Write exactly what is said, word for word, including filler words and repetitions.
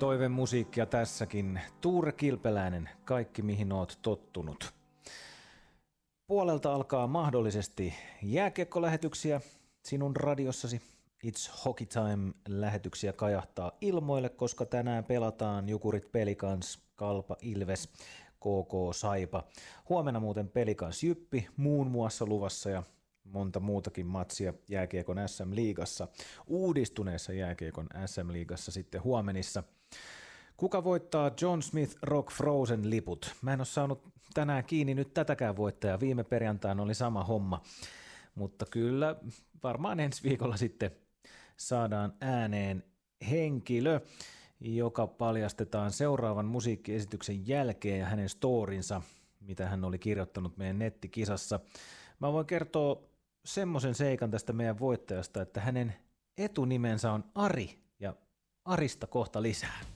Toivemusiikkia tässäkin. Tuure Kilpeläinen, kaikki mihin oot tottunut. Puolelta alkaa mahdollisesti jääkiekkolähetyksiä sinun radiossasi. It's Hockey Time-lähetyksiä kajahtaa ilmoille, koska tänään pelataan Jukurit Pelikans, Kalpa Ilves, K K Saipa. Huomenna muuten Pelikans Jyppi muun muassa luvassa ja monta muutakin matsia jääkiekon S M-liigassa. Uudistuneessa jääkiekon S M-liigassa sitten huomenissa. Kuka voittaa John Smith Rock Frozen liput? Mä en ole saanut tänään kiinni nyt tätäkään voittajaa. Viime perjantaina oli sama homma. Mutta kyllä varmaan ensi viikolla sitten saadaan ääneen henkilö, joka paljastetaan seuraavan musiikkiesityksen jälkeen ja hänen storinsa, mitä hän oli kirjoittanut meidän nettikisassa. Mä voin kertoa semmoisen seikan tästä meidän voittajasta, että hänen etunimensä on Ari ja Arista kohta lisää.